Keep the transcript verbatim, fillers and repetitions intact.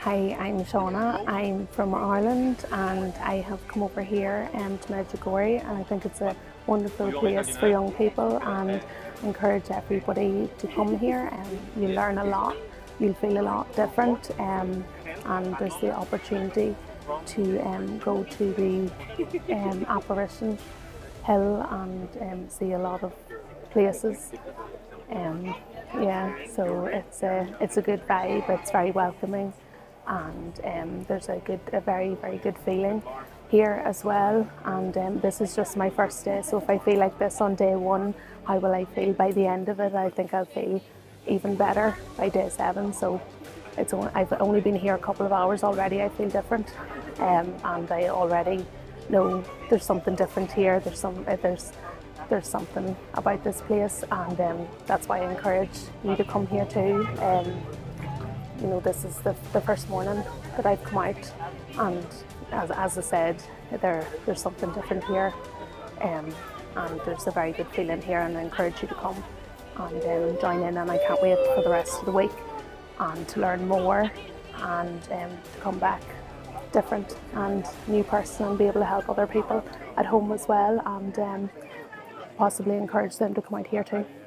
Hi, I'm Shauna. I'm from Ireland and I have come over here um, to Medjugorje, and I think it's a wonderful place for young people, and encourage everybody to come here. And you'll learn a lot, you'll feel a lot different, um, and there's the opportunity to um, go to the um, Apparition Hill and um, see a lot of places. Um, yeah, so it's a it's a good vibe. It's very welcoming, and um, there's a good, a very very good feeling here as well. And um, this is just my first day, so if I feel like this on day one, how will I feel by the end of it? I think I'll feel even better by day seven. So it's only, I've only been here a couple of hours already. I feel different, um, and I already know there's something different here. There's some there's there's something about this place, and um, that's why I encourage you to come here too. Um, you know, this is the, the first morning that I've come out, and as, as I said, there there's something different here, um, and there's a very good feeling here, and I encourage you to come and um, join in. And I can't wait for the rest of the week and to learn more, and um, to come back different and new person, and be able to help other people at home as well, and um, possibly encourage them to come out here too.